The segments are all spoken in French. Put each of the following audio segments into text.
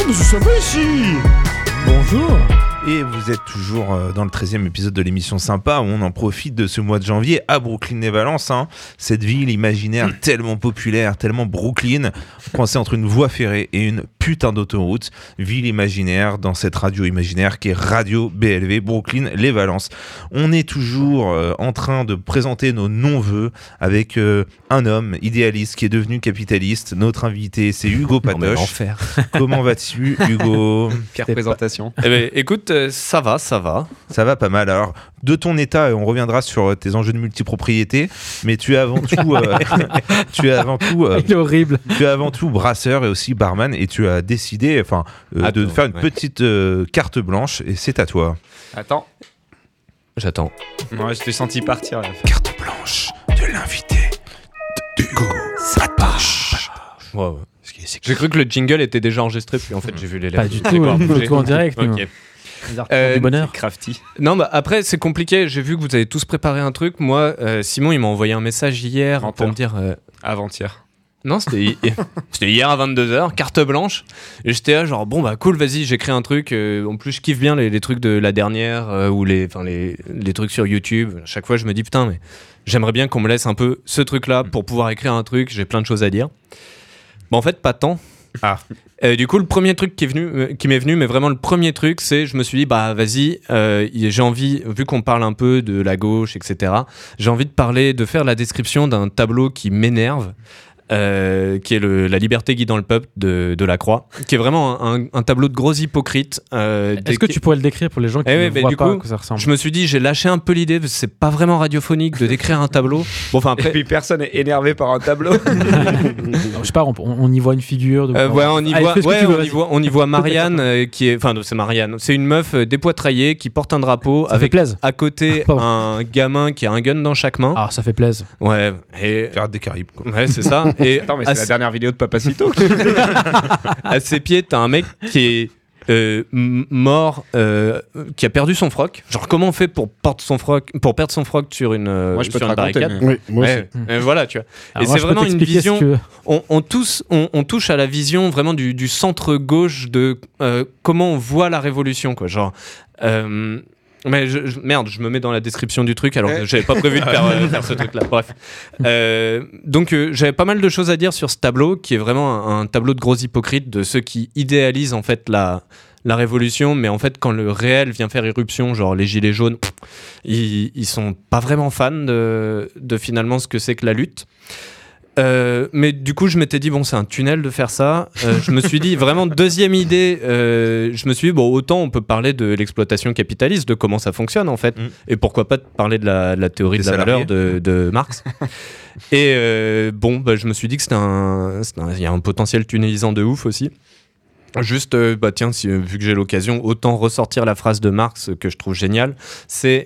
mais c'est sympa ici. Bonjour. Et vous êtes toujours dans le 13e épisode de l'émission Sympa où on en profite de ce mois de janvier à Brooklyn et Valence, hein, cette ville imaginaire tellement populaire, tellement Brooklyn, coincée entre une voie ferrée et une putain d'autoroute. Ville imaginaire dans cette radio imaginaire qui est Radio BLV Brooklyn les Valences. On est toujours en train de présenter nos non-vœux avec un homme idéaliste qui est devenu capitaliste. Notre invité, c'est Hugo Patoche. Comment vas-tu, Hugo? Pire présentation. Eh ben, écoute, ça va. Ça va pas mal. Alors, de ton état, on reviendra sur tes enjeux de multipropriété, mais tu es avant tout... Il est horrible. Tu es avant tout brasseur et aussi barman, et tu as décidé de faire une petite carte blanche, et c'est à toi. Attends. J'attends. Moi, je t'ai senti partir là. Carte blanche de l'invité Hugo Patoche. Ouais. J'ai cru que le jingle était déjà enregistré, puis en fait j'ai vu les lèvres. Pas du tout, tout en direct. Ok. Du bonheur. Crafty. Non, bah après c'est compliqué. J'ai vu que vous avez tous préparé un truc. Moi, Simon, il m'a envoyé un message hier pour me dire. Avant-hier. Non, c'était hier à 22h, carte blanche. Et j'étais là, genre, bon, bah cool, vas-y, j'écris un truc. En plus, je kiffe bien les trucs de la dernière ou les trucs sur YouTube. À chaque fois, je me dis, putain, mais j'aimerais bien qu'on me laisse un peu ce truc-là pour pouvoir écrire un truc. J'ai plein de choses à dire. Bon, en fait, pas tant. Ah. Du coup, le premier truc qui m'est venu, mais vraiment le premier truc, c'est je me suis dit, bah vas-y, j'ai envie, vu qu'on parle un peu de la gauche, etc., j'ai envie de faire la description d'un tableau qui m'énerve. Qui est la liberté guidant le peuple de Lacroix, qui est vraiment un tableau de gros hypocrites. Est-ce que tu pourrais le décrire pour les gens qui ne voient pas à quoi ça ressemble? Je me suis dit, j'ai lâché un peu l'idée, parce que c'est pas vraiment radiophonique de décrire un tableau. Bon, enfin après. Et puis personne n'est énervé par un tableau. Je sais pas, on y voit une figure. On y voit Marianne, qui est, enfin c'est Marianne, c'est une meuf dépoitraillée qui porte un drapeau ça avec à côté un gamin qui a un gun dans chaque main. Ah, ça fait plaisir. Ouais. Et Pirates des Caraïbes, quoi. Ouais, c'est ça. Et attends, mais c'est la dernière vidéo de Papacito. À ses pieds, t'as un mec qui est mort, qui a perdu son froc. Genre, comment on fait pour perdre son froc sur une, moi, je peux sur une barricade? Oui, moi aussi. Voilà, tu vois. Alors et moi, c'est vraiment une vision. Que... On touche à la vision vraiment du centre gauche de comment on voit la révolution, quoi. Genre. Mais merde, je me mets dans la description du truc alors que j'avais pas prévu de faire ce truc-là. Bref. Donc j'avais pas mal de choses à dire sur ce tableau qui est vraiment un tableau de gros hypocrites de ceux qui idéalisent en fait la révolution, mais en fait quand le réel vient faire irruption, genre les gilets jaunes, ils sont pas vraiment fans de finalement ce que c'est que la lutte. Mais du coup je m'étais dit bon c'est un tunnel de faire ça. Je me suis dit vraiment deuxième idée, je me suis dit bon autant on peut parler de l'exploitation capitaliste, de comment ça fonctionne en fait, et pourquoi pas parler de la théorie de la valeur de Marx. Et je me suis dit que il y a un potentiel tunnelisant de ouf aussi. Juste, tiens, vu que j'ai l'occasion, autant ressortir la phrase de Marx que je trouve géniale, c'est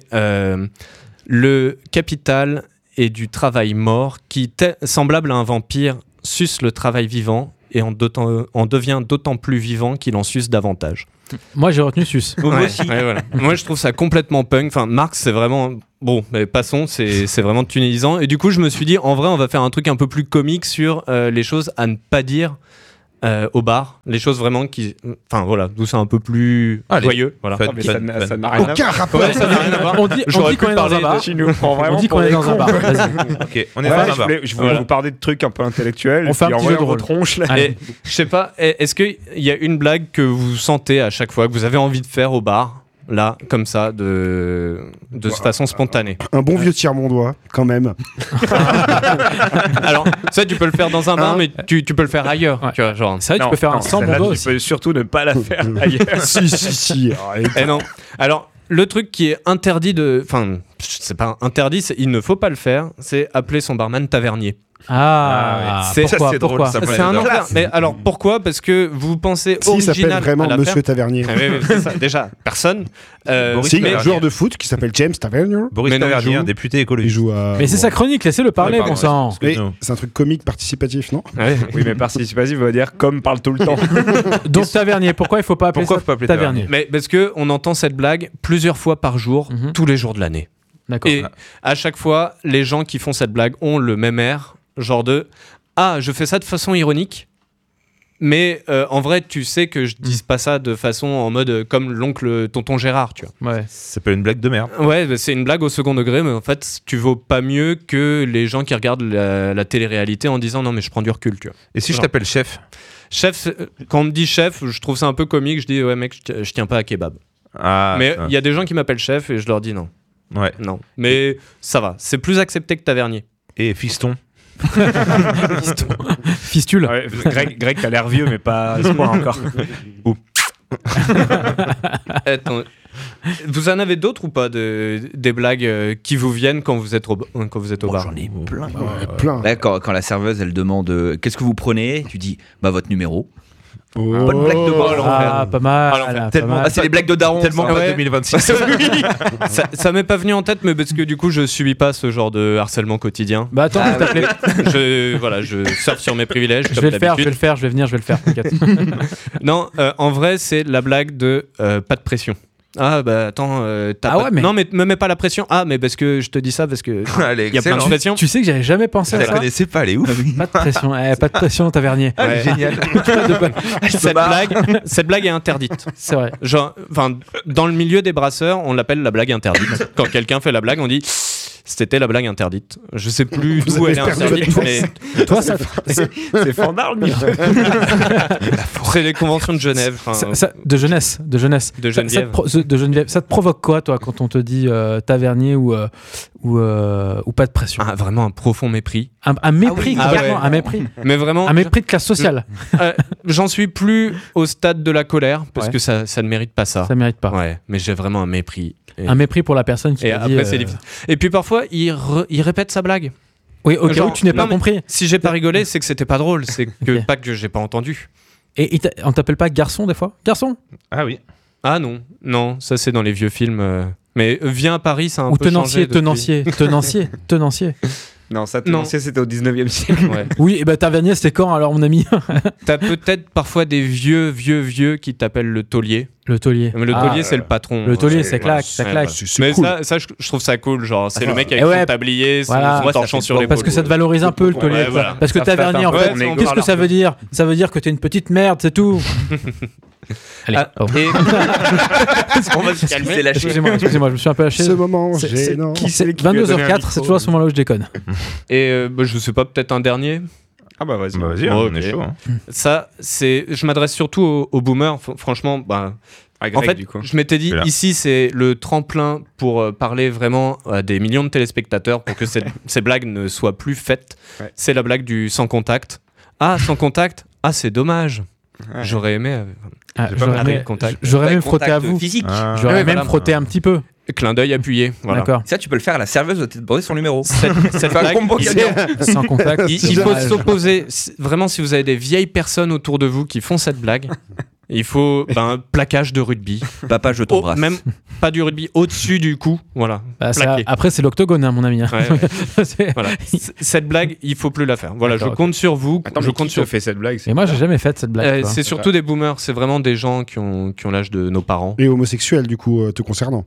le capital et du travail mort qui, semblable à un vampire, suce le travail vivant et en devient d'autant plus vivant qu'il en suce davantage. Moi, j'ai retenu suce. Moi aussi. Ouais, voilà. Moi, je trouve ça complètement punk. Enfin, Marx, c'est vraiment... Bon, mais passons, c'est vraiment tunnelisant. Et du coup, je me suis dit, en vrai, on va faire un truc un peu plus comique sur les choses à ne pas dire au bar, les choses vraiment qui, enfin voilà, d'où c'est un peu plus joyeux. Voilà. Ça n'a rien à Aucun voir. rapport. Ouais, ça n'a rien à voir. On dit qu'on est dans un bar. On dit qu'on est dans un bar. Vas-y. Ok, on est Ouais, dans un bar. je voulais vous parler de trucs un peu intellectuels. On fait un petit jeu de rôle. Tronche, là. Et, je sais pas, est-ce qu'il y a une blague que vous sentez à chaque fois que vous avez envie de faire au bar? Là, comme ça, de façon spontanée. Un bon vieux tiers-mondois, quand même. Alors, ça, tu peux le faire dans un bar, mais tu peux le faire ailleurs. Ouais. Tu vois, genre. C'est vrai, tu peux faire un sans celle-là, mondois tu aussi. peux surtout ne pas la faire ailleurs. Si. Eh non. Alors, le truc qui est interdit enfin, c'est pas interdit, il ne faut pas le faire, c'est appeler son barman tavernier. C'est Ça, c'est drôle, pourquoi ça. C'est un enfer. Mais alors pourquoi? Parce que vous pensez S'il s'appelle original vraiment à l'affaire. Monsieur Tavernier. Ah oui, c'est ça. Déjà, personne. C'est mais- un joueur de foot qui s'appelle James Tavernier. Boris Mais non, il Tavernier, joue. député Il écologiste. joue à... Mais c'est sa chronique, laissez-le parler, pardon, bon sang. Mais Non. c'est un truc comique participatif, non? Ouais. Oui, mais participatif veut dire comme parle tout le temps. Donc Tavernier, pourquoi il faut pas appeler Pourquoi ça faut pas appeler Tavernier? Mais parce que on entend cette blague plusieurs fois par jour, tous les jours de l'année. D'accord. Et à chaque fois, les gens qui font cette blague ont le même air, genre de « Ah, je fais ça de façon ironique ». Mais en vrai, tu sais que je dise pas ça de façon en mode comme l'oncle tonton Gérard, tu vois. Ouais. Ça s'appelle une blague de merde. Ouais, bah, c'est une blague au second degré, mais en fait, tu vaux pas mieux que les gens qui regardent la télé-réalité en disant non, mais je prends du recul, tu vois. Et si je t'appelle chef? Chef, quand on me dit chef, je trouve ça un peu comique. Je dis ouais, mec, je tiens pas à kebab. Mais il y a des gens qui m'appellent chef et je leur dis non. Ouais. Non. Mais ça va, c'est plus accepté que tavernier. Et fiston? Fistule. Ouais, Greg, t'as l'air vieux, mais pas à ce point encore. Attends, vous en avez d'autres ou pas des blagues qui vous viennent quand vous êtes au bar? J'en ai plein. Plein. Là, quand la serveuse elle demande qu'est-ce que vous prenez, tu dis votre numéro. Oh. Bonne blague de bar. Ah, pas mal. Alors, tellement- pas mal. Ah, c'est les blagues de daron. Tellement ça. pas Ouais. 2026. Ça m'est pas venu en tête, mais parce que du coup, je subis pas ce genre de harcèlement quotidien. Bah attends, je vais t'appeler. Je surfe sur mes privilèges. Je comme vais le faire, je d'habitude. vais venir, je vais le faire. T'inquiète. Non, en vrai, c'est la blague de pas de pression. Ah bah attends, Ah ouais, mais- non mais me mets pas la pression. Ah mais parce que je te dis ça parce que Elle est il y a plein de excellente. pression. Tu sais que j'avais jamais pensé Je à la ça. connaissais pas, elle est ouf. Pas de pression, pas de pression, tavernier. Ah, elle est géniale. Cette blague est interdite. C'est vrai. Genre, enfin, dans le milieu des brasseurs, on l'appelle la blague interdite. Quand quelqu'un fait la blague, on dit c'était la blague interdite. Je sais plus d'où elle est interdite, mais Toi, ça, C'est Fandard, le c'est les conventions de Genève. Enfin, de jeunesse. De Geneviève. De Geneviève. Ça te provoque quoi, toi, quand on te dit tavernier ou pas de pression? Vraiment un profond mépris. Un mépris, Ah oui. complètement, Ah ouais. un mépris. Mais vraiment, Un mépris de classe sociale. j'en suis plus au stade de la colère parce Ouais. que ça ne mérite pas ça. Ça mérite pas. Ouais, mais j'ai vraiment un mépris. Et, Un mépris pour la personne qui et t'a après, dit, c'est difficile. Et puis parfois, il répète sa blague. Oui, au cas Genre, où tu n'es pas non, mais- compris. Si j'ai pas rigolé, c'est que c'était pas drôle. C'est que Ok. pas que j'ai pas entendu. Et on t'appelle pas garçon des fois? Garçon? Ah oui. Ah non, ça c'est dans les vieux films. Mais viens à Paris, ça a un Ou peu changé tenancier, depuis. tenancier. Non, ça, c'était au 19e siècle. Ouais. Oui, et ben tavernier, c'était quand alors, mon ami? T'as peut-être parfois des vieux qui t'appellent le taulier. Le taulier. Mais le Ah, taulier, c'est le patron. Le taulier, Ouais, ça claque, ça ouais, claque. voilà. C'est Mais cool. ça je trouve ça cool. Genre, c'est le mec avec Et ouais. son tablier, son Voilà. Moi, ça torchon fait sur les Parce que ça te valorise un peu le taulier. Ouais, voilà. Parce que Ça flatte tavernier, un en peu fait, ton ego. qu'est-ce que ça veut dire? Ça veut dire que t'es une petite merde, c'est tout. Allez, Ah, pardon. et... On va se calmer. C'est lâché. Excusez-moi, je me suis un peu lâché. Ce moment C'est gênant. qui c'est qui lui a donné un 22h04, micro c'est toujours à ce moment-là où je déconne. Et je sais pas, peut-être un dernier. Ah bah vas-y. Bah vas-y, Oh, on est ok. chaud. Hein. Ça, c'est. Je m'adresse surtout aux boomers. Franchement, bah. Ah, Greg, En fait, du coup. je m'étais dit, C'est là. ici, c'est le tremplin pour parler vraiment à des millions de téléspectateurs pour que ces blagues ne soient plus faites. Ouais. C'est la blague du sans contact. Ah, sans contact. Ah, c'est dommage. Ouais. J'aurais aimé. Ah, J'ai pas J'aurais compris aimé le contact. j'aurais aimé me Contact frotter à vous. physique. Ah. J'aurais Ouais, même voilà. frotté un petit peu. Clin d'œil appuyé. Voilà. D'accord. Ça, tu peux le faire à la serveuse de te demander son numéro. Cette Fais un blague, combo il- gagnant. Sans contact. il faut s'opposer. Vraiment, si vous avez des vieilles personnes autour de vous qui font cette blague, il faut un plaquage de rugby. Papa, je t'embrasse. Même pas du rugby, au-dessus du cou. Voilà. Bah, ça- Plaqué. après, c'est l'octogone, hein, mon ami. hein. Ouais, ouais. C'est- Voilà. Cette blague, il faut plus la faire. Voilà, je D'accord, compte sur vous. Attends, je mais compte qui sur. te fait cette blague? Et moi, j'ai jamais fait cette blague. tu vois. C'est surtout des boomers. C'est vraiment des gens qui ont l'âge de nos parents. Et homosexuel, du coup, te concernant.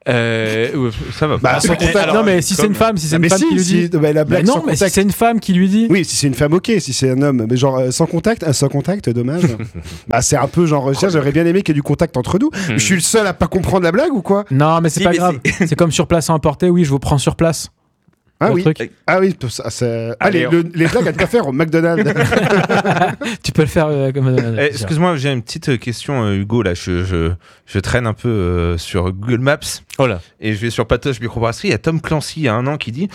Ça va pas. Bah, sans contact. non, mais si c'est une femme, si c'est Ah, une mais femme si, qui lui si, dit. bah, la blague non, sans mais si contact. c'est une femme qui lui dit. Oui, si c'est une femme, ok. Si c'est un homme, mais genre sans contact, dommage. Bah, c'est un peu genre, j'aurais bien aimé qu'il y ait du contact entre nous. Je suis le seul à pas comprendre la blague ou quoi? Non, mais c'est Si, pas mais grave. C'est comme sur place à emporter. Oui, je vous prends sur place. Ah Le oui. truc. Ah oui, ça, c'est. Allez, Allez, les blagues à te faire au McDonald's. Tu peux le faire comme. Eh, excuse-moi, j'ai une petite question, Hugo. Là, je traîne un peu sur Google Maps Oh là. et je vais sur Patos Microbrasserie. Il y a Tom Clancy, il y a un an, qui dit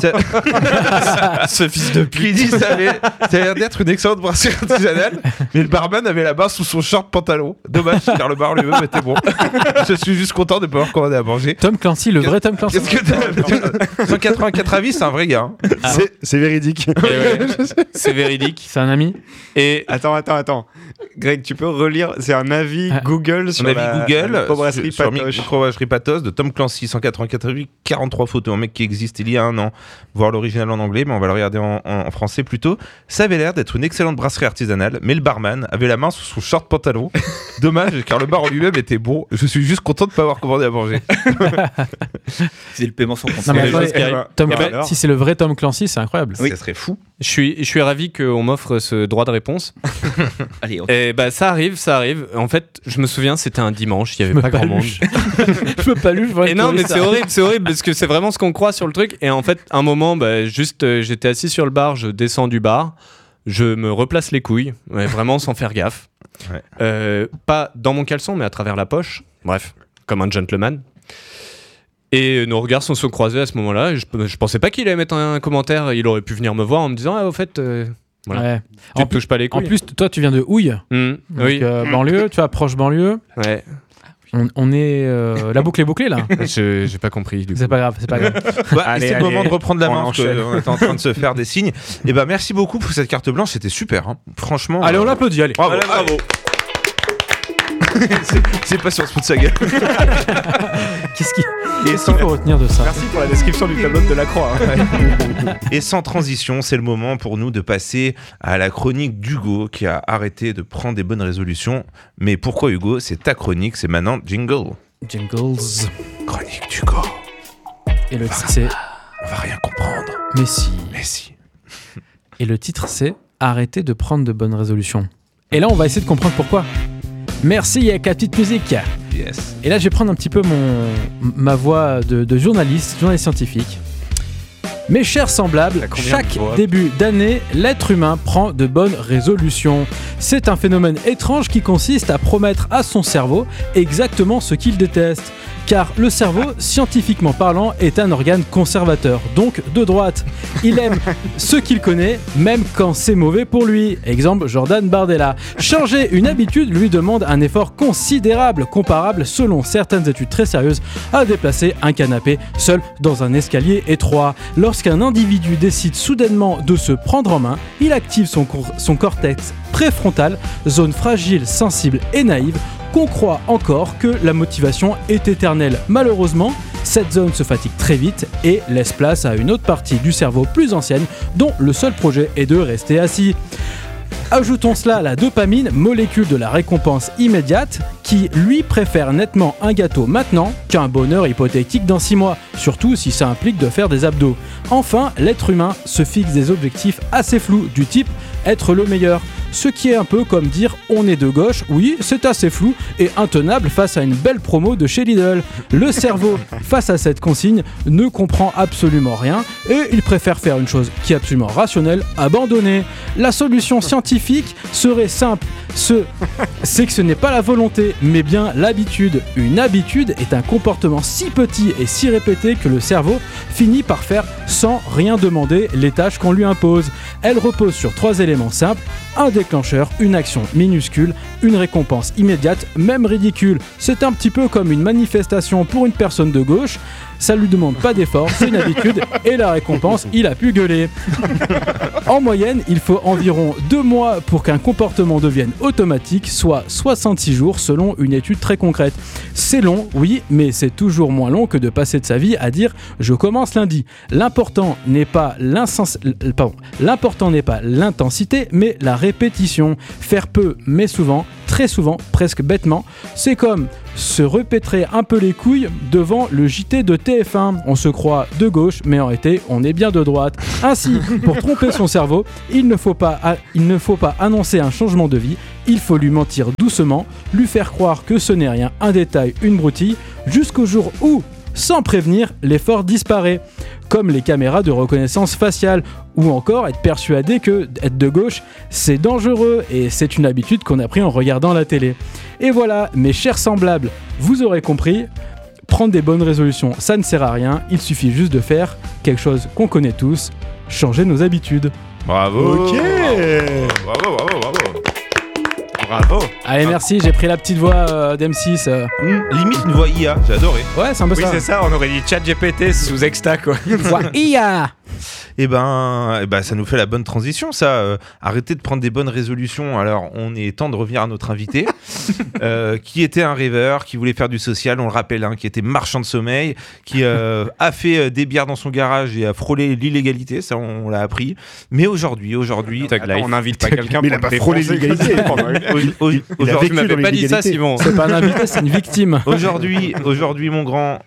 Ce fils de qui dit ça a l'air d'être une excellente brasserie artisanale, mais le barman avait la barre sous son short pantalon. Dommage, car le bar lui-même était bon. Je suis juste content de pouvoir commander à manger. Tom Clancy, le vrai Tom Clancy. Qu'est-ce que t'as 184 avis, c'est un vrai gars. Hein. C'est véridique. C'est véridique. C'est un ami. Et Attends. Greg, tu peux relire? C'est un avis Google sur On a la vu Google microbrasserie sur Patoche. Microbrasserie Patos de Tom Clancy, 184 avis, 43 photos. Un mec qui existe il y a un an. Voir l'original en anglais, mais on va le regarder en français plutôt. Ça avait l'air d'être une excellente brasserie artisanale, mais le barman avait la main sous son short pantalon Dommage, car le bar en lui-même était bon. Je suis juste content de pas avoir commandé à manger. C'est le paiement sans Non, compte. mais les choses attendez, qui arrivent. Tom, Et ben alors si c'est le vrai Tom Clancy, c'est incroyable. Oui. Ça serait fou. Je suis ravi qu'on m'offre ce droit de réponse. Allez, on- Et bah ça arrive. En fait, je me souviens, c'était un dimanche, il y avait me pas grand monde. paluche. Je peux pas lu. Et non, mais c'est horrible parce que c'est vraiment ce qu'on croit sur le truc. Et en fait, un moment, j'étais assis sur le bar, je descends du bar, je me replace les couilles, vraiment sans faire gaffe. Ouais. Pas dans mon caleçon, mais à travers la poche. Bref, comme un gentleman. Et nos regards se sont croisés à ce moment-là. Et je pensais pas qu'il allait mettre un commentaire. Il aurait pu venir me voir en me disant au fait, voilà. Ouais. Tu En te touches pas les En couilles. plus, toi, tu viens de Houille. Donc, oui. Banlieue, tu vois, proche banlieue. Ouais. On est. La boucle est bouclée, là. J'ai pas compris. Du coup. C'est pas grave, c'est pas grave. Allez, c'est le allez, moment de reprendre la on main parce enchaîne. qu'on était en train de se faire des signes. Et ben merci beaucoup pour cette carte blanche, c'était super. Hein. Franchement. Allez, on l'applaudit, allez. Bravo. Allez, bravo. C'est pas sur ce de sa gueule. Qu'est-ce qu'il faut retenir de ça? Merci pour la description du tableau de Delacroix. Hein. Et sans transition, c'est le moment pour nous de passer à la chronique d'Hugo qui a arrêté de prendre des bonnes résolutions. Mais pourquoi Hugo? C'est ta chronique, c'est maintenant jingle. Jingles. Chronique d'Hugo. Et le titre, c'est. On va rien comprendre. Mais si. Mais si. Et le titre, c'est Arrêtez de prendre de bonnes résolutions. Et là, on va essayer de comprendre pourquoi. Merci avec la petite musique. Yes. Et là, je vais prendre un petit peu ma voix de journaliste scientifique. Mes chers semblables, T'as combien chaque de voix début d'année, l'être humain prend de bonnes résolutions. C'est un phénomène étrange qui consiste à promettre à son cerveau exactement ce qu'il déteste. Car le cerveau, scientifiquement parlant, est un organe conservateur, donc de droite. Il aime ce qu'il connaît, même quand c'est mauvais pour lui. Exemple, Jordan Bardella. Changer une habitude lui demande un effort considérable, comparable, selon certaines études très sérieuses, à déplacer un canapé seul dans un escalier étroit. Lorsqu'un individu décide soudainement de se prendre en main, il active son cortex préfrontal, zone fragile, sensible et naïve, qu'on croit encore que la motivation est éternelle. Malheureusement, cette zone se fatigue très vite et laisse place à une autre partie du cerveau plus ancienne dont le seul projet est de rester assis. Ajoutons cela à la dopamine, molécule de la récompense immédiate, qui lui préfère nettement un gâteau maintenant qu'un bonheur hypothétique dans 6 mois, surtout si ça implique de faire des abdos. Enfin, l'être humain se fixe des objectifs assez flous du type être le meilleur. Ce qui est un peu comme dire on est de gauche, oui, c'est assez flou et intenable face à une belle promo de chez Lidl. Le cerveau, face à cette consigne, ne comprend absolument rien et il préfère faire une chose qui est absolument rationnelle, abandonner. La solution scientifique serait simple, c'est que ce n'est pas la volonté, mais bien l'habitude. Une habitude est un comportement si petit et si répété que le cerveau finit par faire sans rien demander les tâches qu'on lui impose. Elle repose sur 3 éléments simples, un déclencheur, une action minuscule, une récompense immédiate, même ridicule. C'est un petit peu comme une manifestation pour une personne de gauche, ça lui demande pas d'effort, c'est une habitude, et la récompense, il a pu gueuler. En moyenne, il faut environ 2 mois pour qu'un comportement devienne automatique, soit 66 jours selon une étude très concrète. C'est long, oui, mais c'est toujours moins long que de passer de sa vie à dire « je commence lundi ». L'important n'est pas l'intensité, mais la répétition. Faire peu, mais souvent, très souvent, presque bêtement, c'est comme se repétrer un peu les couilles devant le JT de TF1. On se croit de gauche, mais en réalité, on est bien de droite. Ainsi, pour tromper son cerveau, il ne faut pas annoncer un changement de vie, il faut lui mentir doucement, lui faire croire que ce n'est rien, un détail, une broutille, jusqu'au jour où, sans prévenir, l'effort disparaît. Comme les caméras de reconnaissance faciale, ou encore être persuadé que être de gauche, c'est dangereux et c'est une habitude qu'on a pris en regardant la télé. Et voilà, mes chers semblables, vous aurez compris, prendre des bonnes résolutions, ça ne sert à rien, il suffit juste de faire quelque chose qu'on connaît tous, changer nos habitudes. Bravo. Ok. Bravo, bravo, bravo. Bravo. Allez, merci, j'ai pris la petite voix d'M6. Limite une voix IA, j'ai adoré. Ouais, c'est un peu Oui, ça. c'est ça, on aurait dit ChatGPT sous Exta, quoi. Voix IA. Et ben, ça nous fait la bonne transition, ça. Arrêtez de prendre des bonnes résolutions. Alors, on est temps de revenir à notre invité, qui était un rêveur, qui voulait faire du social, on le rappelle, hein, qui était marchand de sommeil, qui a fait des bières dans son garage et a frôlé l'illégalité, ça on l'a appris. Mais aujourd'hui, on n'invite pas quelqu'un Mais il a pas frôlé l'illégalité. Aujourd'hui, tu m'avais pas dit ça, Simon. C'est pas un invité, c'est une victime. Aujourd'hui, mon grand.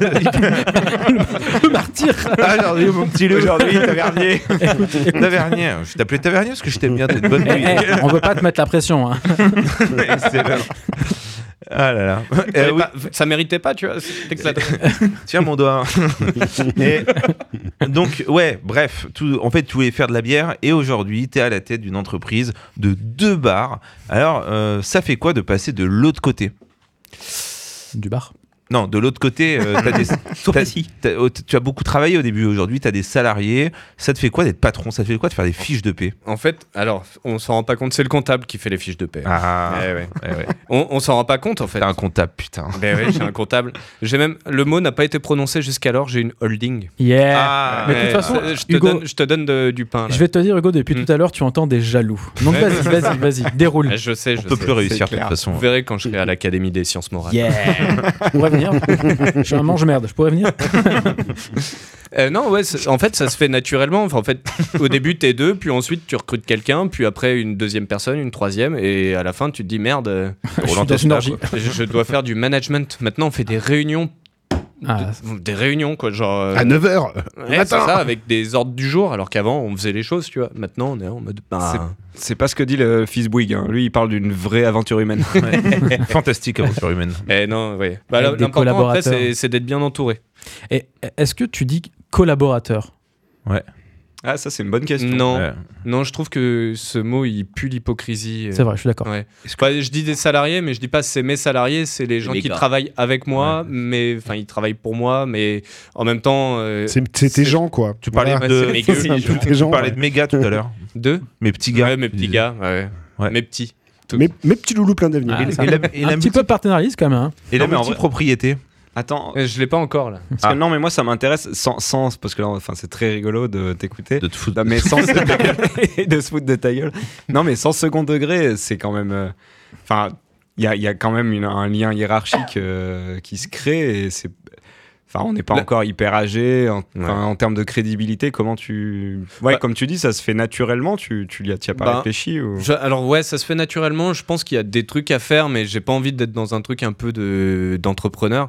Le martyr. Aujourd'hui, mon petit loup. Aujourd'hui, Tavernier. Tavernier. Je t'appelais Tavernier parce que je t'aime bien, t'es de bonne nuit. On veut pas te mettre la pression. Hein. C'est vrai. Ah là là. Oui. Ça méritait pas, tu vois. C'est éclatant. Tiens mon doigt. Et donc, ouais, bref, en fait, tu voulais faire de la bière et aujourd'hui, tu es à la tête d'une entreprise de 2 bars. Alors, ça fait quoi de passer de l'autre côté ? Du bar. Non, de l'autre côté, tu as beaucoup travaillé au début. Aujourd'hui, tu as des salariés. Ça te fait quoi d'être patron ? Ça te fait quoi de faire des fiches de paie ? En fait, alors, on s'en rend pas compte, c'est le comptable qui fait les fiches de paie. Ah, ouais. On s'en rend pas compte, en fait. T'es un comptable, putain. Ben oui, j'ai un comptable. Le mot n'a pas été prononcé jusqu'alors, j'ai une holding. Yeah. Ah, Mais de toute façon, je te donne du pain. Là. Je vais te dire, Hugo, depuis tout à l'heure, tu entends des jaloux. Donc vas-y, déroule. Je sais. On peut plus réussir de toute façon. Vous verrez quand je serai à l'Académie des sciences morales. Yeah. Je pourrais venir. Je suis un mange-merde, je pourrais venir. Non, ouais, en fait, ça se fait naturellement. Enfin, en fait, au début, t'es 2, puis ensuite, tu recrutes quelqu'un, puis après, une deuxième personne, une troisième, et à la fin, tu te dis merde, je suis dans une orgie. Je dois faire du management. Maintenant, on fait des réunions. Des réunions, quoi, genre. À 9h. Ouais, c'est ça, avec des ordres du jour, alors qu'avant, on faisait les choses, tu vois. Maintenant, on est en mode. C'est pas ce que dit le fils Bouygues. Hein. Lui, il parle d'une vraie aventure humaine. Fantastique aventure humaine. Non, ouais. L'important, après, c'est d'être bien entouré. Et est-ce que tu dis collaborateur ? Ouais. Ah, ça, c'est une bonne question. Non, je trouve que ce mot, il pue l'hypocrisie. C'est vrai, je suis d'accord. Ouais. Je dis des salariés, mais je dis pas c'est mes salariés, c'est les gens qui travaillent avec moi, mais enfin ils travaillent pour moi, mais en même temps. C'est tes gens, quoi. Tu parlais de méga tout à l'heure. Mes petits gars. Ouais, mes petits gars. Ouais. Mes petits. Mes petits loulous pleins d'avenir. Un petit peu paternaliste quand même. Hein. Et la multipropriété. Attends, je l'ai pas encore là. Parce que non, mais moi ça m'intéresse sans parce que là, enfin c'est très rigolo de t'écouter, de te foutre, non, mais sans de se foutre de ta gueule. Non, mais sans second degré, c'est quand même, enfin il y a quand même un lien hiérarchique qui se crée et c'est. Enfin, on n'est pas encore hyper âgé en termes de crédibilité. Comment comme tu dis, ça se fait naturellement. Tu y as pas réfléchi ou... Alors ouais, ça se fait naturellement. Je pense qu'il y a des trucs à faire, mais j'ai pas envie d'être dans un truc un peu d'entrepreneur.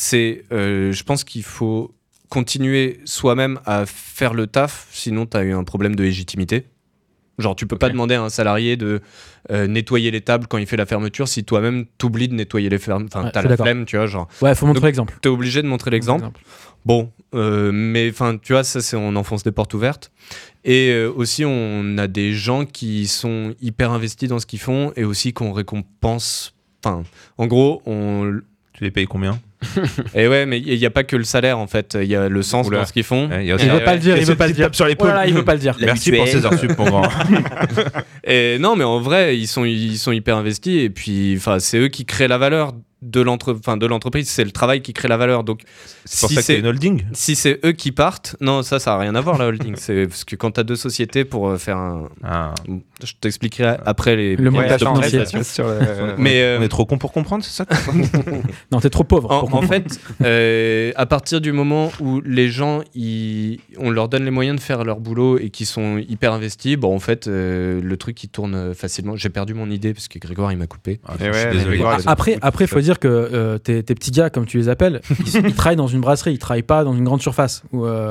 Je pense qu'il faut continuer soi-même à faire le taf. Sinon, t'as eu un problème de légitimité. Genre, tu peux pas demander à un salarié de nettoyer les tables quand il fait la fermeture si toi-même t'oublies de nettoyer les fermes. Enfin, t'as la flemme, tu vois, genre. Ouais, faut montrer l'exemple. T'es obligé de montrer l'exemple. Bon, mais enfin, tu vois, ça, on enfonce des portes ouvertes. Et aussi, on a des gens qui sont hyper investis dans ce qu'ils font et aussi qu'on récompense. Enfin, en gros, Tu les payes combien ? Et ouais, mais il n'y a pas que le salaire en fait, il y a le sens dans ce qu'ils font. Ouais, il veut pas le dire, il veut pas le dire. Sur l'épaule. Voilà, il veut pas le dire. Merci pour ces heures sup, mon grand. Et non, mais en vrai, ils sont hyper investis et puis, enfin, c'est eux qui créent la valeur de l'entreprise, c'est le travail qui crée la valeur. Donc, c'est pour ça que c'est une holding. Si c'est eux qui partent, non, ça a rien à voir la holding. C'est parce que quand t'as 2 sociétés pour faire je t'expliquerai après le montage financier. Mais on est trop con pour comprendre, c'est ça. Non, t'es trop pauvre. En fait, à partir du moment où les gens, on leur donne les moyens de faire leur boulot et qui sont hyper investis, bon, en fait, le truc il tourne facilement. J'ai perdu mon idée parce que Grégoire il m'a coupé. Je suis désolé. Après, il faut dire que tes petits gars, comme tu les appelles, ils travaillent dans une brasserie, ils travaillent pas dans une grande surface.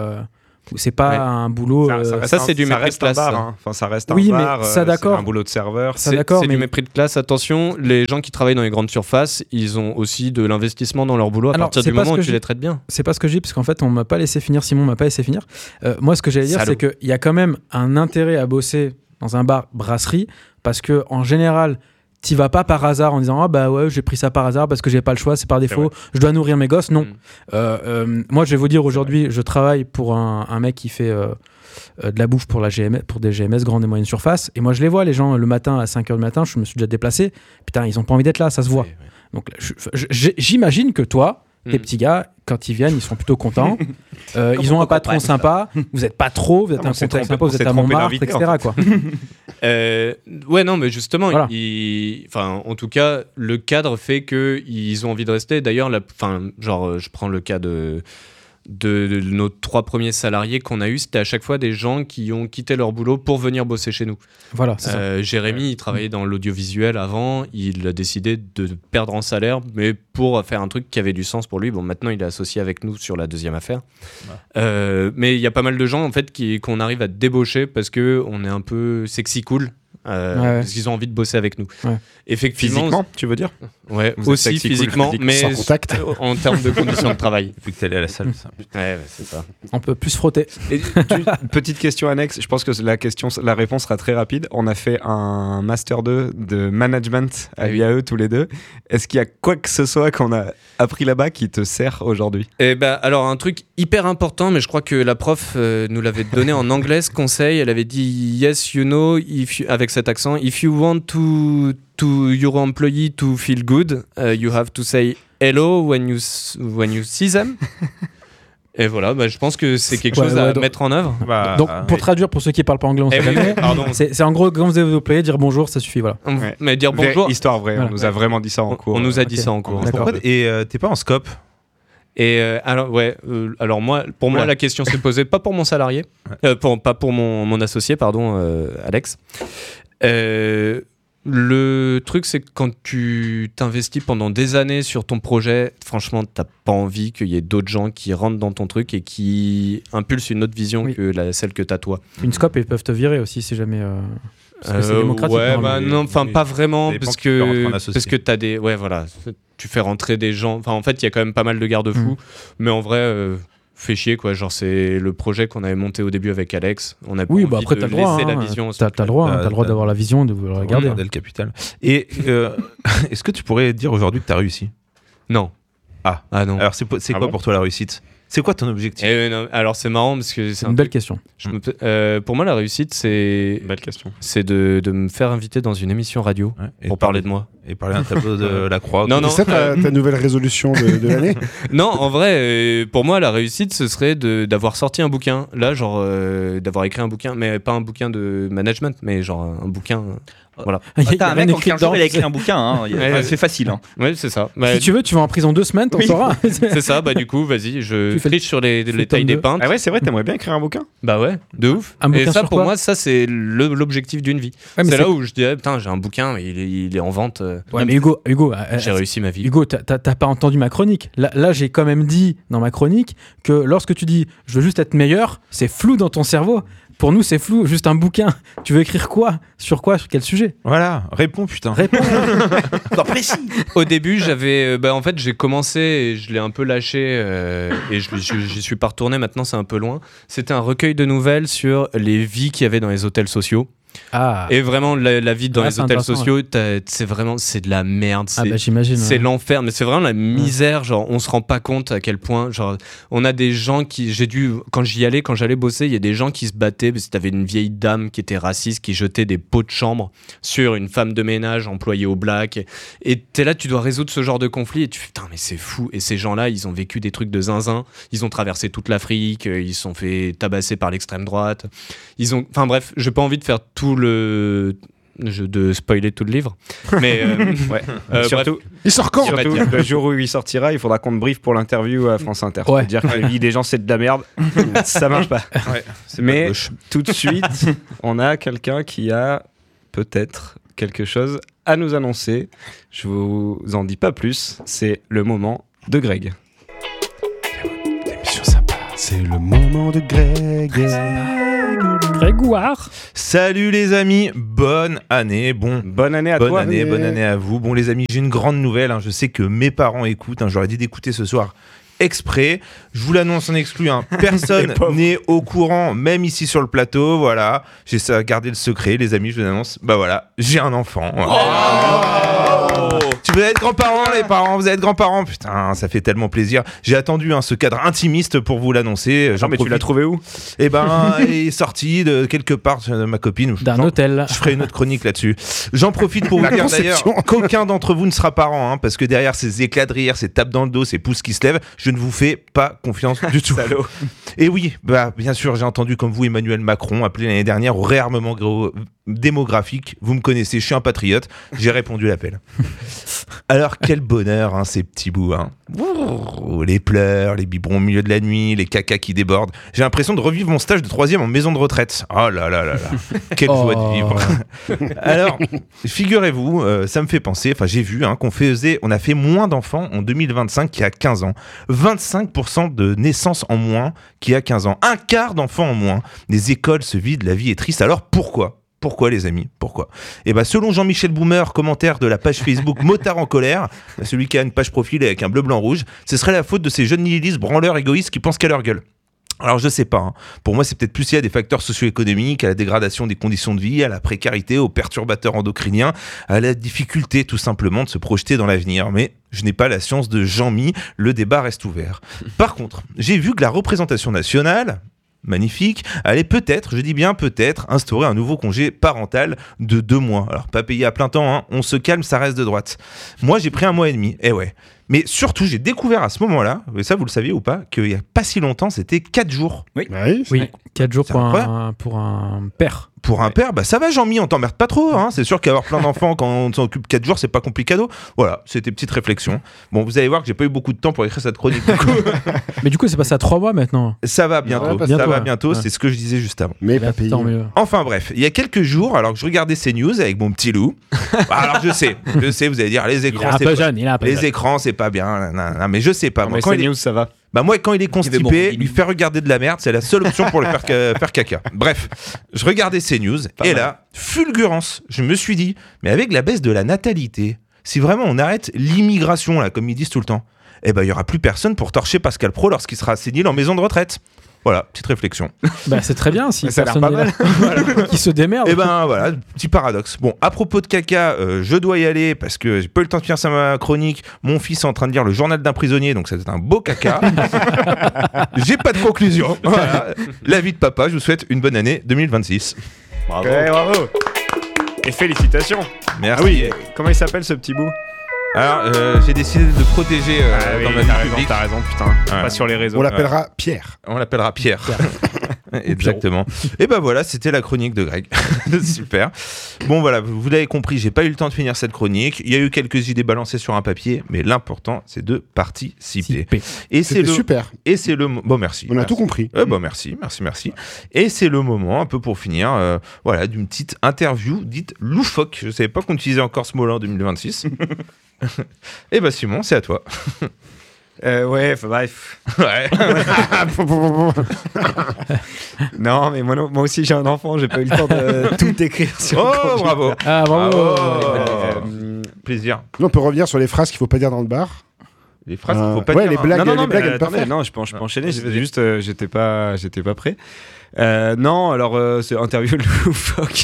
C'est pas un boulot. Ça c'est du mépris de classe. Enfin, ça reste un oui, bar. Mais ça d'accord. C'est un boulot de serveur. C'est du mépris de classe. Attention, les gens qui travaillent dans les grandes surfaces, ils ont aussi de l'investissement dans leur boulot à partir du moment où tu les traites bien. C'est pas ce que je dis, parce qu'en fait, on m'a pas laissé finir. Simon m'a pas laissé finir. Moi, ce que j'allais dire, c'est qu'il y a quand même un intérêt à bosser dans un bar brasserie, parce que en général, t'y vas pas par hasard en disant bah ouais, j'ai pris ça par hasard parce que j'ai pas le choix, c'est par défaut, je dois nourrir mes gosses. Non. Moi je vais vous dire, aujourd'hui je travaille pour un mec qui fait de la bouffe pour des GMS, grandes et moyennes surfaces, et moi je les vois, les gens, le matin à 5h du matin, je me suis déjà déplacé, putain, ils ont pas envie d'être là, ça se voit. Donc j'imagine que toi Les petits gars, quand ils viennent, ils sont plutôt contents. Ils ont un patron sympa. Vous n'êtes pas trop, vous êtes un contact sympa, vous êtes à Montmartre, etc. Quoi. Ouais, non, mais justement, Voilà. en tout cas, le cadre fait qu'ils ont envie de rester. D'ailleurs, je prends le cas de nos 3 premiers salariés qu'on a eu, c'était à chaque fois des gens qui ont quitté leur boulot pour venir bosser chez nous. Voilà, c'est ça. Jérémy, il travaillait dans l'audiovisuel avant, il a décidé de perdre en salaire, mais pour faire un truc qui avait du sens pour lui. Bon, maintenant, il est associé avec nous sur la deuxième affaire. Mais il y a pas mal de gens, en fait, qu'on arrive à débaucher parce qu'on est un peu sexy cool. Parce qu'ils ont envie de bosser avec nous. Ouais. Effectivement, physiquement, tu veux dire? Ouais, Vous êtes aussi sexy, cool, physiquement, physique, mais sans contact. en termes de conditions de travail. Depuis que t'es allé à la salle, ça. Ouais, c'est ça. On peut plus se frotter. Et petite question annexe, je pense que la réponse sera très rapide. On a fait un Master 2 de management à l'IAE tous les deux. Est-ce qu'il y a quoi que ce soit qu'on a appris là-bas qui te sert aujourd'hui? Alors, un truc hyper important, mais je crois que la prof nous l'avait donné en anglais, ce conseil. Elle avait dit « Yes, you know », avec cet accent, « If you want to your employee to feel good, you have to say hello when you see them ». Et voilà, je pense que c'est quelque chose à mettre en œuvre. Donc, pour traduire, pour ceux qui parlent pas anglais, on sait jamais. C'est en gros, quand vous avez employé, dire bonjour, ça suffit, voilà. Mais dire bonjour. Histoire vraie, on nous a vraiment dit ça en cours. On nous a dit ça en cours. Et t'es pas en scope? Et alors moi, pour moi, la question s'est posée pas pour mon salarié, pas pour mon associé, pardon, Alex. Le truc, c'est que quand tu t'investis pendant des années sur ton projet, franchement, t'as pas envie qu'il y ait d'autres gens qui rentrent dans ton truc et qui impulsent une autre vision que celle que t'as toi. Une scope, ils peuvent te virer aussi si jamais. Parce que c'est démocratique. Ouais, pas vraiment, parce que t'as des. Ouais, voilà. Tu fais rentrer des gens. Enfin, en fait, il y a quand même pas mal de garde-fous. Mais en vrai, fait chier, quoi. Genre, c'est le projet qu'on avait monté au début avec Alex. On a oui, envie après, de t'as le droit. laisser la vision. T'as le droit d'avoir la vision et de le regarder. Le capital. Et est-ce que tu pourrais dire aujourd'hui que t'as réussi? Non. Ah non. Alors, c'est quoi pour toi la réussite? C'est quoi ton objectif? Non, alors c'est marrant parce que c'est une belle question. Pour moi, la réussite, c'est belle question. C'est de me faire inviter dans une émission radio pour parler de moi et parler d'un tableau de la Croix. Non. C'est ça ta nouvelle résolution de l'année? Non, en vrai, pour moi, la réussite, ce serait d'avoir sorti un bouquin. Là, genre d'avoir écrit un bouquin, mais pas un bouquin de management, mais genre un bouquin. Voilà. T'as un mec en 15 jours, il a écrit un bouquin. Hein. C'est facile. Hein. Ouais, c'est ça. Si tu veux, tu vas en prison 2 semaines, t'en sauras. C'est ça. Du coup, vas-y, je triche sur les tailles des peintres. Ah ouais, c'est vrai, t'aimerais bien écrire un bouquin? Bah ouais, de ouf. Et ça, pour moi, ça, c'est l'objectif d'une vie. C'est là où je dirais, putain, j'ai un bouquin, mais il est en vente. Ouais, mais Hugo, j'ai réussi ma vie. Hugo, t'as pas entendu ma chronique. Là, j'ai quand même dit dans ma chronique que lorsque tu dis je veux juste être meilleur, c'est flou dans ton cerveau. Pour nous, c'est flou, juste un bouquin. Tu veux écrire quoi? Sur quel sujet? Voilà, réponds, putain. Réponds. Encore précis. Au début, en fait, j'ai commencé et je l'ai un peu lâché et j'y suis pas retourné. Maintenant, c'est un peu loin. C'était un recueil de nouvelles sur les vies qu'il y avait dans les hôtels sociaux. Et vraiment, la vie dans les hôtels sociaux, c'est de la merde. J'imagine. C'est l'enfer, mais c'est vraiment la misère. Genre, on se rend pas compte à quel point. Genre, on a des gens quand j'allais bosser, il y a des gens qui se battaient parce que t'avais une vieille dame qui était raciste, qui jetait des pots de chambre sur une femme de ménage employée au black. Et t'es là, tu dois résoudre ce genre de conflit et tu fais, putain, mais c'est fou. Et ces gens-là, ils ont vécu des trucs de zinzin. Ils ont traversé toute l'Afrique. Ils se sont fait tabasser par l'extrême droite. Enfin bref, j'ai pas envie de faire de spoiler tout le livre, mais surtout, il sort quand? Surtout le jour où il sortira, il faudra qu'on te briefe pour l'interview à France Inter. Dire que la vie des gens c'est de la merde, ça marche pas. Mais tout de suite, on a quelqu'un qui a peut-être quelque chose à nous annoncer. Je vous en dis pas plus. C'est le moment de Greg. C'est le moment de Greg. Grégoire. Salut les amis, bonne année. Bonne année à toi. Bonne année à vous. Bon les amis, j'ai une grande nouvelle. Je sais que mes parents écoutent. J'aurais dit d'écouter ce soir exprès. Je vous l'annonce en exclu. Personne n'est au courant, même ici sur le plateau. Voilà. J'essaie de garder le secret. Les amis, je vous annonce. Bah voilà, j'ai un enfant. Voilà. Tu Vous êtes grands-parents, les parents, vous êtes grands-parents. Putain, ça fait tellement plaisir. J'ai attendu ce cadre intimiste pour vous l'annoncer. Non, mais tu l'as trouvé où? Eh ben, il est sorti de quelque part de ma copine. D'un hôtel. Je ferai une autre chronique là-dessus. J'en profite pour vous dire d'ailleurs qu'aucun d'entre vous ne sera parent, hein, parce que derrière ces éclats de rire, ces tapes dans le dos, ces pouces qui se lèvent, je ne vous fais pas confiance du tout. Et oui, bien sûr, j'ai entendu comme vous Emmanuel Macron appeler l'année dernière au réarmement démographique. Vous me connaissez, je suis un patriote. J'ai répondu à l'appel. Alors quel bonheur, hein, ces petits bouts. Hein. Les pleurs, les biberons au milieu de la nuit, les cacas qui débordent. J'ai l'impression de revivre mon stage de 3e en maison de retraite. Oh là là là là. Quelle joie de vivre. Alors, figurez-vous, ça me fait penser, j'ai vu qu'on a fait moins d'enfants en 2025 qu'il y a 15 ans. 25% de naissances en moins qu'il y a 15 ans. Un quart d'enfants en moins. Les écoles se vident, la vie est triste. Alors pourquoi ? Pourquoi les amis? Pourquoi? Eh ben selon Jean-Michel Boomer, commentaire de la page Facebook Motard en colère, celui qui a une page profil avec un bleu blanc rouge, ce serait la faute de ces jeunes nihilistes, branleurs, égoïstes qui pensent qu'à leur gueule. Alors je sais pas, hein. Pour moi c'est peut-être plus lié à des facteurs socio-économiques, à la dégradation des conditions de vie, à la précarité, aux perturbateurs endocriniens, à la difficulté tout simplement de se projeter dans l'avenir. Mais je n'ai pas la science de Jean-Mi, le débat reste ouvert. Par contre, j'ai vu que la représentation nationale, magnifique, allait peut-être, je dis bien peut-être, instaurer un nouveau congé parental de 2 mois. Alors pas payé à plein temps, hein. On se calme, ça reste de droite. Moi j'ai pris 1 mois et demi, ouais. Mais surtout, j'ai découvert à ce moment-là, et ça vous le saviez ou pas, qu'il n'y a pas si longtemps, c'était 4 jours. Oui, 4 jours pour un père. Pour un père, ça va Jean-Mi, on t'emmerde pas trop, hein. C'est sûr qu'avoir plein d'enfants quand on s'en occupe 4 jours, c'est pas complicado. Voilà, c'était petite réflexion. Bon, vous allez voir que j'ai pas eu beaucoup de temps pour écrire cette chronique. Mais du coup, c'est passé à 3 mois maintenant. Ça va bientôt, Ouais. c'est ce que je disais juste avant. Mais pas payé. Enfin bref, il y a quelques jours, alors que je regardais ces news avec mon petit loup, alors je sais, vous allez dire, les écrans, c'est pas bien, mais je sais pas. Non, mais ces news, ça va. Moi, quand il est constipé, lui faire regarder de la merde, c'est la seule option pour le faire caca. Bref, je regardais ces news, et là, fulgurance, je me suis dit, mais avec la baisse de la natalité, si vraiment on arrête l'immigration, là, comme ils disent tout le temps, il y aura plus personne pour torcher Pascal Praud lorsqu'il sera sénile en maison de retraite. Voilà, petite réflexion. C'est très bien si ça a l'air personne pas mal. qui se démerde. Et voilà, petit paradoxe. Bon, à propos de caca, je dois y aller parce que j'ai pas eu le temps de finir ma chronique. Mon fils est en train de lire le journal d'un prisonnier, donc c'est un beau caca. J'ai pas de conclusion. Voilà. La vie de papa, je vous souhaite une bonne année 2026. Bravo. Ouais, bravo. Et félicitations. Merci. Ah oui, comment il s'appelle ce petit bout? Alors, j'ai décidé de protéger dans ma vie publique. T'as raison, putain. Pas sur les réseaux. On l'appellera Pierre. On l'appellera Pierre. Exactement. Et voilà, c'était la chronique de Greg. Super. Bon voilà, vous l'avez compris, j'ai pas eu le temps de finir cette chronique. Il y a eu quelques idées balancées sur un papier, mais l'important c'est de participer. Et c'est super. Et c'est le bon merci. On a tout compris. Merci. Et c'est le moment un peu pour finir d'une petite interview dite loufoque. Je savais pas qu'on utilisait encore ce mot-là en 2026. Et Simon, c'est à toi. Bref. Ouais. Non, mais moi aussi j'ai un enfant, j'ai pas eu le temps de tout écrire sur. Oh, bravo. Ah, bravo. Plaisir. On peut revenir sur les phrases qu'il faut pas dire dans le bar. Les phrases qu'il faut pas dire. Les blagues, non, je peux enchaîner. Juste, j'étais pas prêt. Non, alors c'est interview loufoque.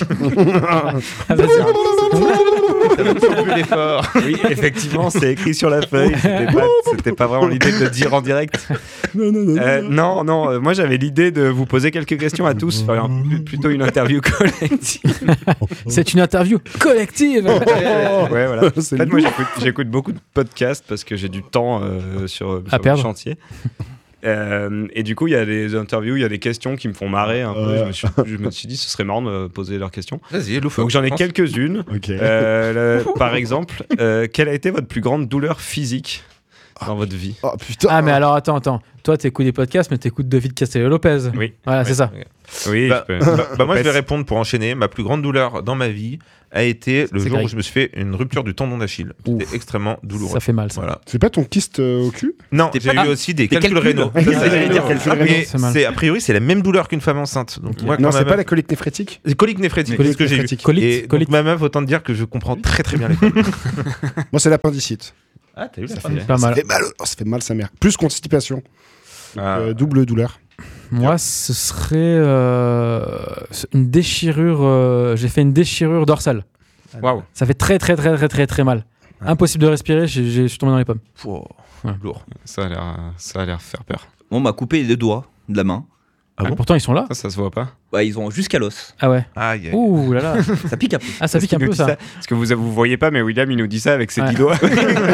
L'effort. Oui, effectivement, c'est écrit sur la feuille. C'était pas vraiment l'idée de le dire en direct. Non. Moi, j'avais l'idée de vous poser quelques questions à tous, faire plutôt une interview collective. C'est une interview collective. Ouais, voilà. En fait, moi, j'écoute beaucoup de podcasts parce que j'ai du temps sur le chantier. Et du coup, il y a des interviews, il y a des questions qui me font marrer un peu. Je me suis dit, ce serait marrant de me poser leurs questions. Vas-y, donc j'en ai quelques-unes. Okay. Par exemple, quelle a été votre plus grande douleur physique dans votre vie? Oh putain. Ah, mais alors attends. Toi, t'écoutes des podcasts, mais t'écoutes David Castello-Lopez. Oui. Voilà, c'est ça. Oui. Moi, je vais répondre pour enchaîner. Ma plus grande douleur dans ma vie a été le jour où je me suis fait une rupture du tendon d'Achille. C'était extrêmement douloureux. Ça fait mal, ça. Voilà. C'est pas ton kyste au cul? Non, j'ai eu aussi des calculs rénaux. A priori, c'est la même douleur qu'une femme enceinte. Donc, moi, non, c'est pas la colique néphrétique? Colique néphrétique, c'est ce que j'ai eu. Et donc, ma meuf, autant te dire que je comprends très très bien les femmes. Moi, c'est l'appendicite. Ah, t'as eu ça fait pas mal. Ça fait mal sa mère. Plus constipation. Double douleur. Moi, ce serait une déchirure. J'ai fait une déchirure dorsale. Waouh. Ça fait très très très très très très mal. Impossible de respirer, je suis tombé dans les pommes. Pouah, Ouais. lourd. Ça a l'air faire peur. On m'a coupé les 2 doigts de la main. Ah bon Pourtant, ils sont là. Ça se voit pas. Ouais, ils ont jusqu'à l'os. Ah ouais. Aïe, aïe. Ouh là là. Ça pique un peu. Ah, ça pique un peu ça. Parce que vous voyez pas, mais William, il nous dit ça avec ses Ouais. 10 doigts.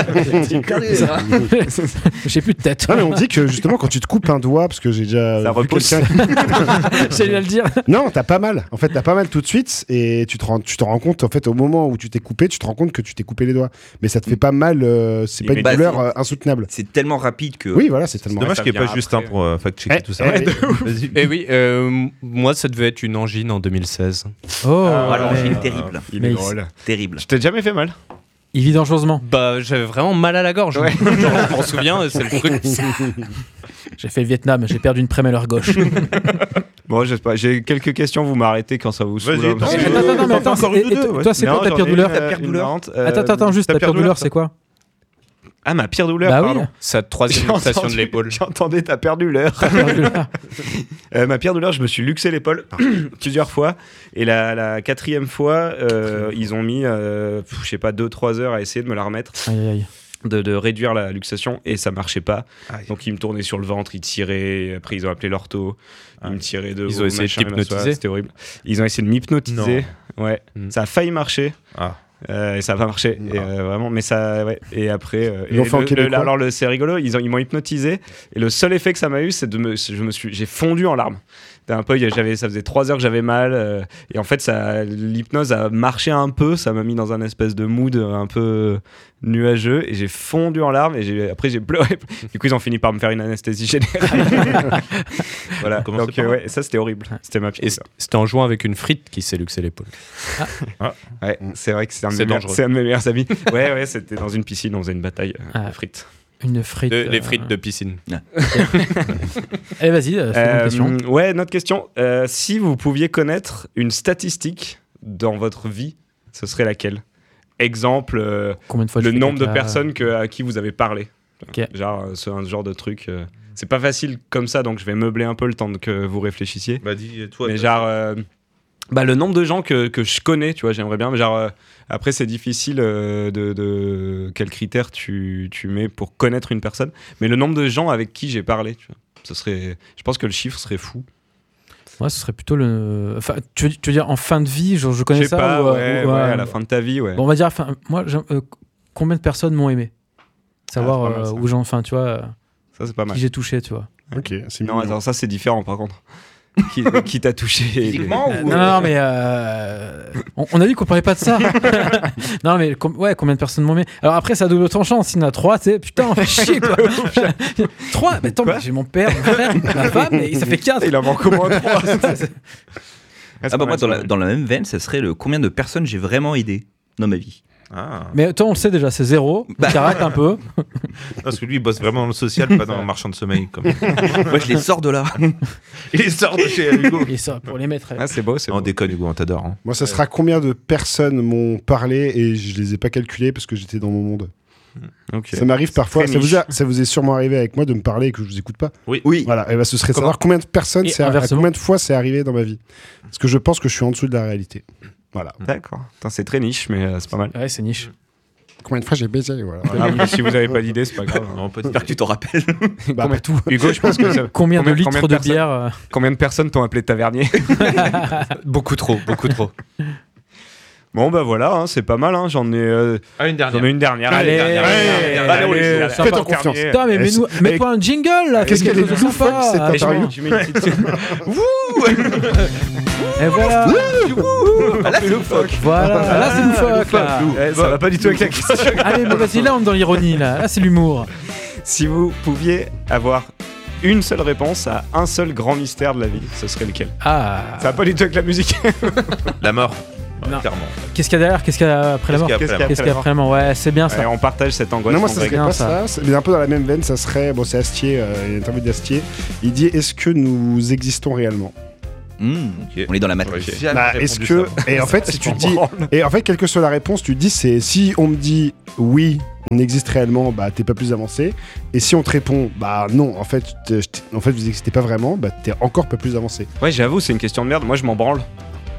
J'ai plus de tête. Ah, mais on dit que justement quand tu te coupes un doigt, parce que j'ai déjà Ça vu repousse. quelqu'un. J'allais le dire. Non, t'as pas mal. En fait, t'as pas mal tout de suite et tu te rends compte en fait au moment où tu t'es coupé, tu te rends compte que tu t'es coupé les doigts. Mais ça te fait pas mal. C'est pas une Bah, douleur insoutenable. C'est tellement rapide que. Oui, voilà, c'est C'est tellement. dommage ça qu'il n'y ait pas vient Justin après. pour fact-checker tout ça. Ouais, Vas-y. Et oui, moi, ça devait être une angine en 2016. Oh. Alors, mais- c'est terrible. Il Mais est il- drôle. Terrible. Je t'ai jamais fait mal. Il vit dangereusement. Bah, j'avais vraiment mal à la gorge. Ouais. Genre, je m'en souviens, c'est le truc. J'ai fait le Vietnam, j'ai perdu une prémolaire gauche. Bon, je sais pas. J'ai quelques questions. Vous m'arrêtez quand ça vous saoule. Vas-y, hein, parce que- Attends, mais attends, encore et- une ou et deux, toi, ouais. toi, c'est Non, quoi ta j'en pire ai douleur une, Ta pire douleur marrante. Attends, juste ta pire douleur, c'est quoi? Ah, ma pire douleur, Bah pardon. oui. Sa troisième J'ai luxation de entendu- l'épaule. J'entendais, t'as perdu l'heure. Ma pire douleur, je me suis luxé l'épaule plusieurs fois. Et la 4e fois, ils ont mis, je sais pas, 2-3 heures à essayer de me la remettre, Aïe, aïe, aïe. de réduire la luxation. Et ça marchait pas. Aïe. Donc ils me tournaient sur le ventre, ils tiraient. Après, ils ont appelé l'ortho. Ils me tiraient de Ils haut, ont essayé de machin, t'hypnotiser. machin, c'était horrible. Ils ont essayé de m'hypnotiser. Ouais. Mm. Ça a failli marcher. Ah. Et ça va marcher et, vraiment, mais ça, ouais. Et après, Ils l'ont fait en québécois. alors c'est rigolo, ils m'ont hypnotisé et le seul effet que ça m'a eu, c'est j'ai fondu en larmes. Un peu, ça faisait 3 heures que j'avais mal et en fait, l'hypnose a marché un peu, ça m'a mis dans un espèce de mood un peu nuageux et j'ai fondu en larmes et après j'ai pleuré. Du coup, ils ont fini par me faire une anesthésie générale. Voilà. Commencez Donc par là. ouais, ça c'était horrible. C'était ma pire. Et c'était en jouant avec une frite qui s'est luxé l'épaule. Ouais, c'est vrai que c'est C'est dangereux. un de mes meilleurs amis. Ouais, c'était dans une piscine, on faisait une bataille Ah. frites. Une frite. Les frites de piscine. Allez, vas-y, seconde question. Ouais, notre question. Si vous pouviez connaître une statistique dans votre vie, ce serait laquelle? Exemple, Combien de fois le tu fais nombre de caca personnes à qui vous avez parlé. Ok. Genre, c'est un genre de truc. C'est pas facile comme ça, donc je vais meubler un peu le temps que vous réfléchissiez. Bah, dis, toi. Mais genre, le nombre de gens que je connais, tu vois, j'aimerais bien. Mais genre, après, c'est difficile de quels critères tu mets pour connaître une personne. Mais le nombre de gens avec qui j'ai parlé, tu vois, je pense que le chiffre serait fou. Moi, ce serait plutôt le. Enfin, tu veux dire en fin de vie, genre je Je connais sais ça pas, ou, ouais, ou, à la fin de ta vie, ouais. Bon, on va dire, enfin, moi, combien de personnes m'ont aimé? Savoir Ah, c'est pas mal, ça. où j'en, enfin, tu vois, Ça, c'est pas mal. qui j'ai touché, tu vois. Ok, c'est Non, mignon. attends, ça, c'est différent, par contre. Qui t'a touché Physiquement ou. Non, mais on a dit qu'on parlait pas de ça. Non, mais combien de personnes m'ont aimé? Alors après, ça double tranchant. S'il y en a 3, tu sais, putain, on fait chier quoi. 3, mais attends, Quoi mais j'ai mon père, mon frère, ma femme, et ça fait 4. Il en manque au moins 3. Ah bah moi, dans la même veine, ça serait le combien de personnes j'ai vraiment aidé dans ma vie. Ah. Mais toi, on le sait déjà, c'est 0. Bah. T'arrêtes un peu. Parce que lui, il bosse vraiment dans le social, pas dans le marchand de sommeil. Comme... Moi, je les sors de là. Il sort de chez Hugo. Et ça, pour les mettre. Ah, c'est beau, c'est On beau. déconne, Hugo, on t'adore. Hein. Moi, ça sera combien de personnes m'ont parlé et je les ai pas calculées parce que j'étais dans mon monde. Ok. Ça m'arrive parfois. Très Ça vous est sûrement arrivé avec moi de me parler et que je vous écoute pas. Oui. Voilà. Et bah, ce serait Comment savoir combien de personnes, Et à inversement. combien de fois c'est arrivé dans ma vie. Parce que je pense que je suis en dessous de la réalité. Voilà. D'accord. Putain, c'est très niche, mais c'est pas mal. Ouais, c'est niche. Combien de fois j'ai baisé, voilà. Ah, mais si vous avez pas d'idée, c'est pas grave. Non, pas J'espère que tu t'en rappelles. Bah, pas tout. Hugo, je pense que ça... Combien de litres de personnes- bière Combien de personnes t'ont appelé tavernier? Beaucoup trop, beaucoup trop. Bon, bah voilà, hein, c'est pas mal. Hein. J'en ai une dernière. une dernière. Allez, allez, faites-en confiance. Putain, mais mets-toi un jingle là. Qu'est-ce fais qu'elle est quelque chose de loufoque, sympa. cette Ah, interview. Tu mets une petite... Et voilà. Voilà. Là, c'est loufoque. là. ça va pas du tout avec la question. Allez, mais vas-y, là, on est dans l'ironie. Là, c'est l'humour. Si vous pouviez avoir une seule réponse à un seul grand mystère de la vie, ce serait lequel? Ah. Ça va pas du tout avec la musique. La mort. Ouais, Non. clairement. Qu'est-ce qu'il y a derrière? Qu'est-ce qu'il y a après la mort? Qu'est-ce qu'il y a après la Qu'est-ce qu'il y a après la mort? Ouais, c'est bien ça. Ouais, on partage cette angoisse. Non, moi, ça serait bien, pas ça. ça. Mais un peu dans la même veine, ça serait. Bon, c'est Astier, une interview d'Astier. Il dit est-ce que nous existons réellement? Ok. On est dans la J'aurais matrice. jamais Bah, répondu est-ce que. ça. Et en fait, si tu te dis. Et en fait, quelle que soit la réponse, tu te dis c'est si on me dit oui, on existe réellement, bah t'es pas plus avancé. Et si on te répond bah non, en fait, vous n'existez pas vraiment, bah t'es encore pas plus avancé. Ouais, j'avoue, c'est une question de merde. Moi, je m'en branle.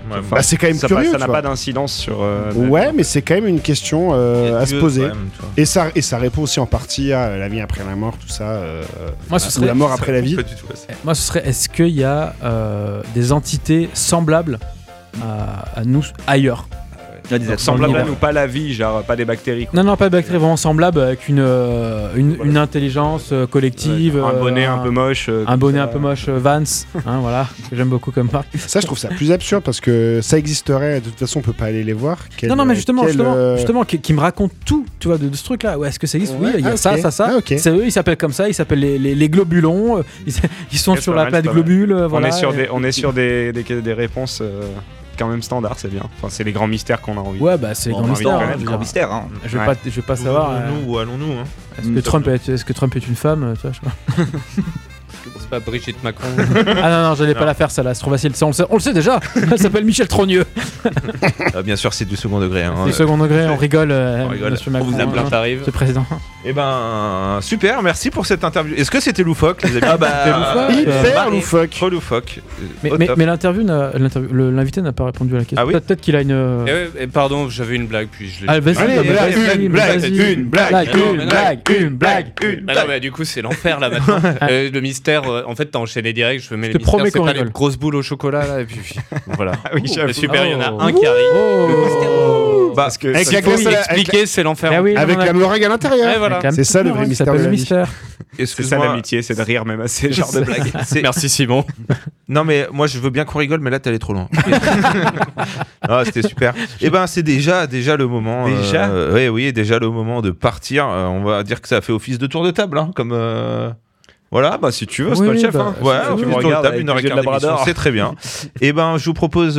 Bah, c'est quand même curieux. Ça tu n'a vois. pas d'incidence sur. Ouais, mais c'est quand même une question à se poser. Quand même, tu vois. Et ça répond aussi en partie à la vie après la mort, tout ça. Moi, ce ou serait, la mort après la vie. Pas du tout, ouais. moi, ce serait est-ce qu'il y a des entités semblables à nous ailleurs? Semblable à nous, pas la vie, genre pas des bactéries. quoi. Non, pas de bactéries, vraiment semblables avec une intelligence collective. Un bonnet un peu moche. Un bonnet un peu moche, Vance, voilà, que j'aime beaucoup comme marque. Ça, je trouve ça plus absurde parce que ça existerait. De toute façon, on peut pas aller les voir. Non, mais justement, qui me raconte tout, tu vois, de ce truc-là. Ouais, est-ce que ça existe? Oui, il y a ça. Ah, ok. C'est eux, ils s'appellent comme ça, ils s'appellent les globulons. Ils sont Ouais, sur c'est la pas plaque mal, des c'est pas mal. globules. Voilà. On est sur des réponses quand même standards, c'est bien. Enfin, c'est les grands mystères qu'on a envie. Ouais, bah c'est les Bon, grands on a envie de mystères. connaître je veux Grand dire. mystère, hein. Je vais pas savoir. Allons-nous ou allons-nous hein. Est-ce que Trump est une femme? Tu vois, je sais pas. C'est pas Brigitte Macron. Ah non, j'allais pas la faire, celle-là, c'est trop facile. Ça, on le sait déjà. Elle s'appelle Michel Trogneux. Bien sûr, c'est du second degré. Hein. Du second degré, on rigole. rigole. Monsieur On Macron, vous a plaint, t'arrives. ce président. Eh ben, super, merci pour cette interview. Est-ce que c'était loufoque, les amis? Ah bah, Hyper loufoque. Trop loufoque. Mais, Au mais, top. mais l'invité n'a pas répondu à la question. Ah oui Peut-être qu'il a une. Et pardon, j'avais une blague, puis je l'ai. Ah, vas-y, Allez, vas-y, une blague, vas-y. une blague, Une blague. Ah non, mais du coup, c'est l'enfer là maintenant. Le mystère, en fait, t'as enchaîné direct. Je fais, mais Je les te promets mystères, c'est qu'on pas rigole. les grosses boules au chocolat là. Et puis voilà. oui, j'avoue. Super, il y en a Oh. un qui arrive. Oh. Bah, Parce que avec ça- la Il faut glace à la- expliquer, c'est l'enfer. Ah oui, Avec on a- la meringue à l'intérieur. Ouais, voilà. C'est ça, le vrai qui mystère s'appelle de la le vie. mystère. C'est ça excuse-moi. l'amitié, c'est de rire même à ces genres de blagues. Merci Simon. Non, mais moi, je veux bien qu'on rigole, mais là, t'es allé trop loin. Ah, c'était super. Eh ben, c'est déjà le moment. Déjà oui, déjà le moment de partir. On va dire que ça a fait office de tour de table, hein, comme. Voilà. Ah bah si tu veux, c'est Oui, pas le chef. bah, hein. Ouais, Si tu office me de tour de regardes table, avec 1h15 les yeux de d'émission, Labrador. c'est très bien. Et ben, je vous propose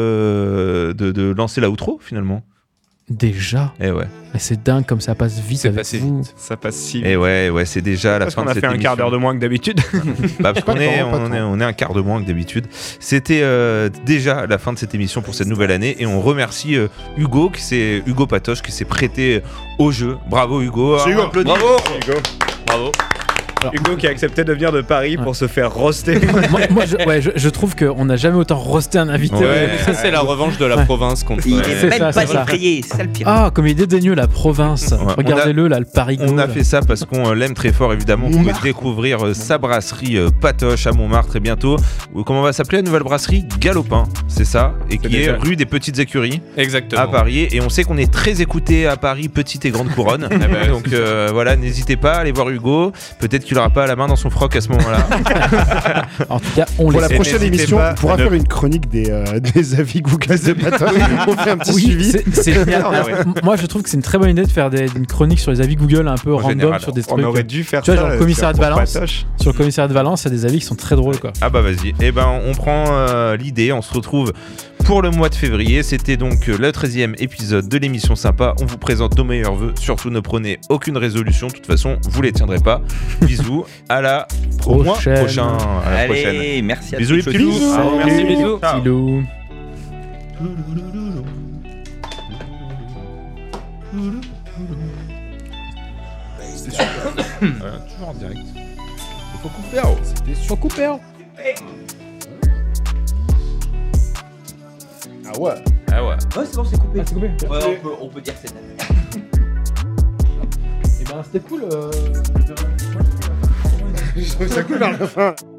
de lancer l'outro finalement. Déjà. Eh ouais. Mais c'est dingue comme ça passe vite C'est avec passé vous. Ça passe si vite. Et ouais, c'est déjà la Parce fin qu'on de a cette fait un quart d'heure de émission. moins que d'habitude. Bah, parce qu'on Pas est, tant, pas on, est, tant. on est un quart de moins que d'habitude. C'était déjà la fin de cette émission pour cette nouvelle année et on remercie Hugo Patoche qui s'est prêté au jeu. Bravo Hugo. C'est Hugo. Applaudis. Bravo. Bravo. Hugo qui a accepté de venir de Paris pour se faire roaster. moi, je trouve qu'on n'a jamais autant roasté un invité. Ouais. Ça, c'est la revanche de la province contre. Il C'est est même ça, pas c'est ça. effrayé, c'est ça le pire. Ah, comme il est dédaigneux, la province. Ouais. Regardez-le, là, le Paris. On a fait ça parce qu'on l'aime très fort évidemment. Vous pouvez découvrir sa brasserie Patoche à Montmartre très bientôt. Comment va s'appeler la nouvelle brasserie? Galopin, c'est ça. Et qui est déjà- rue des Petites Écuries Exactement. à Paris. Et on sait qu'on est très écouté à Paris, Petite et Grande Couronne. Donc voilà, n'hésitez pas à aller voir Hugo. Peut-être qu'il aura pas la main dans son froc à ce moment-là. En tout cas, on Pour les la sait. prochaine n'hésitez émission, pas on pourra à ne- faire une chronique des avis Google de Patoche. On fait un petit Oui, suivi. c'est génial. Ah ouais. Moi, je trouve que c'est une très bonne idée de faire une chronique sur les avis Google un peu En random général, sur des On trucs. aurait dû faire Tu vois, ça. genre le commissariat de pour Valence. Patoche. Sur le commissariat de Valence, il y a des avis qui sont très drôles, quoi. Ah bah vas-y. Eh ben on prend l'idée, on se retrouve pour le mois de février. C'était donc le 13e épisode de l'émission Sympa. On vous présente nos meilleurs vœux. Surtout ne prenez aucune résolution. De toute façon, vous les tiendrez pas. Bisous. À la au mois prochain. À la prochaine. Allez, merci à Bisous les tous. petits loups. Salut. Merci, bisous. Ciao. Pilou. Voilà, toujours en direct. Il faut couper. Oh. Faut couper, hein. Ah ouais. Ah ouais. Ouais, c'est bon, c'est coupé. Ah, c'est coupé. Ouais, on peut dire que c'est Et ben, c'était cool. Ça coule vers la fin.